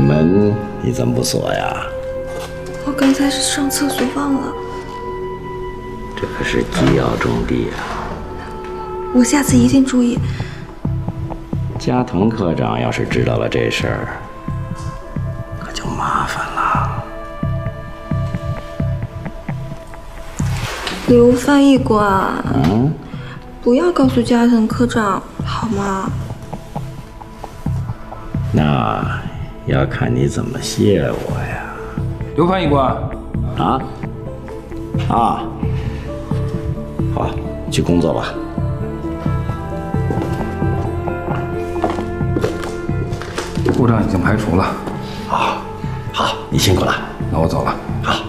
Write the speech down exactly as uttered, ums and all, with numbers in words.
门你怎么不锁呀？ 我刚才是上厕所忘了。 这可是机要重地啊！ 我下次一定注意。 加藤科长要是知道了这事儿，可就麻烦了。 刘翻译官， 嗯， 不要告诉加藤科长好吗？ 那要看你怎么谢我呀。 刘翻译官， 啊啊，好，去工作吧。 部长已经排除了。 好，好，你辛苦了。 那我走了。 好。